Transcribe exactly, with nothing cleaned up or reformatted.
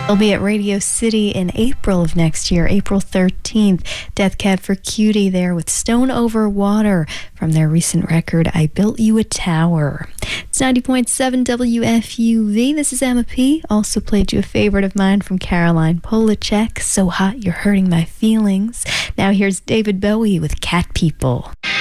They'll be at Radio City in April of next year, April thirteenth. Death Cab for Cutie there with Stone Over Water from their recent record, I Built You a Tower. It's ninety point seven W F U V. This is Emma P. Also played you a favorite of mine from Caroline Polachek, So Hot You're Hurting My Feelings. Now here's David Bowie with Cat People.